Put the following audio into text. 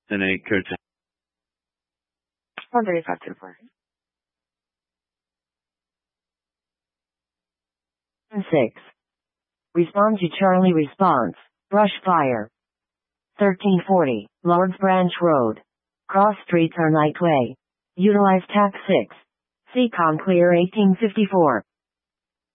Then a code 10. 6. Respond to Charlie response. Brush fire. 1340, Lords Branch Road. Cross streets are Nightway. Utilize TAC 6. Seacon clear 1854.